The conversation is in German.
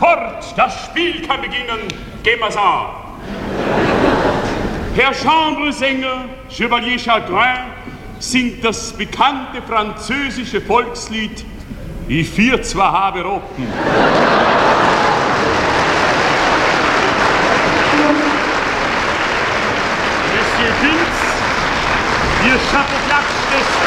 Fort, das Spiel kann beginnen. Gehen wir's an. Herr Chambresänger, Chevalier Chagrin, singt das bekannte französische Volkslied Ich vier zwar habe Roppen. Monsieur Vince, ihr Chapeau-Platz des